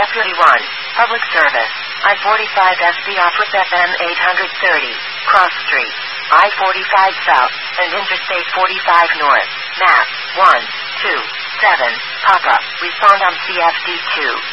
Deputy 1, Public Service, I-45 SB Office FM 830, Cross Street, I-45 South, and Interstate 45 North, map 127, Papa, respond on CFD2.